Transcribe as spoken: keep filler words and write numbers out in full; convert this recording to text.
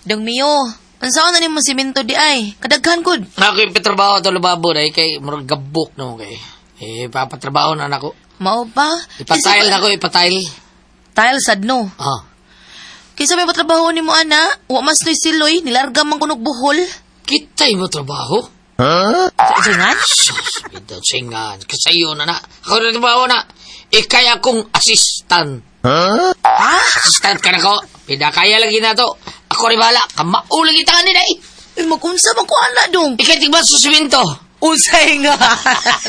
Dong Mio, ansaon na ni mo simento di ay? Kadaghan gud. Ako yung patrabaho to lubabo dahil kay murag gabok no kay. Eh, papatrabaho na nako. Mao ba? Ipatile na ko, ipatile. Tile sad no. Ah. Kaysa may patrabaho ni mo ana, wa mas to'y siloy, nilarga man kunog buhol. Kita'y mo trabaho? Huh? Singan? Sus, ito singan. Kasayo na na. Ako na trabaho na. Ikay akong assistant. Huh? Ha? Assistant ka na ko. Pinakaya lagi na to. Ako rin bahala. Kamaulang kita nila eh. Eh, magunsa man ko ana dong. Ikay tigba sa simento. Unsay nga.